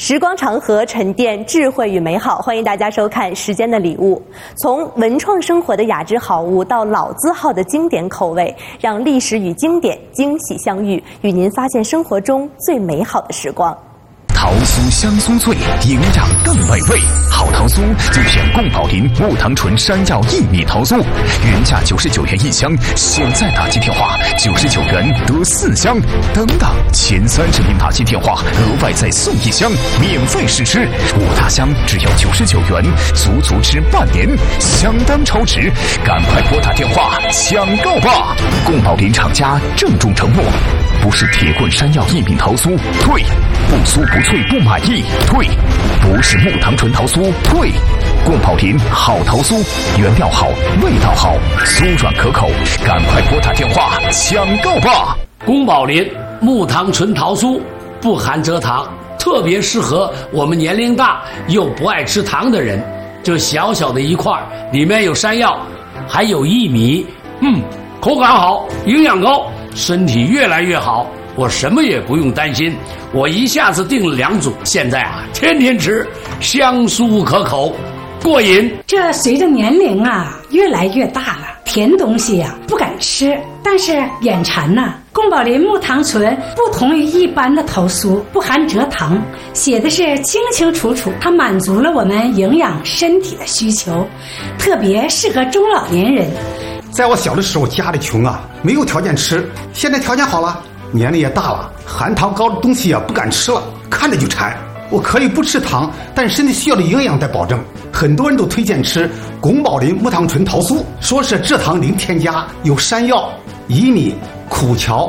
时光长河，沉淀智慧与美好。欢迎大家收看《时间的礼物》，从文创生活的雅致好物到老字号的经典口味，让历史与经典惊喜相遇，与您发现生活中最美好的时光。 桃酥香酥脆，营养更美味。好桃酥就选贡宝林木糖醇山药薏米桃酥，原价99元1箱，现在打击电话99元得4箱，等等前30名打击电话额外再送1箱，免费试吃，5大箱只要99元，足吃半年，相当超值，赶快拨打电话抢购吧！贡宝林厂家郑重承诺，不是铁棍山药薏米桃酥，退；不酥不脆不满意，退；不是木糖醇桃酥，退。贡宝林好桃酥，原料好，味道好，酥软可口，赶快拨打电话抢购吧！ 贡宝林木糖醇桃酥不含蔗糖，特别适合我们年龄大又不爱吃糖的人。就小小的一块，里面有山药，还有薏米，口感好，营养高，身体越来越好。我什么也不用担心，我一下子订了2组，现在天天吃，香酥可口，过瘾。 这随着年龄越来越大了，甜东西不敢吃，但是眼馋贡宝林木糖醇不同于一般的桃酥，不含蔗糖，写的是清清楚楚，它满足了我们营养身体的需求，特别适合中老年人。 在我小的时候家里穷没有条件吃，现在条件好了，年龄也大了，含糖高的东西不敢吃了，看着就馋。我可以不吃糖，但是身体需要的营养得保证。很多人都推荐吃贡宝林木糖醇桃酥，说是蔗糖零添加，有山药、薏米、苦荞、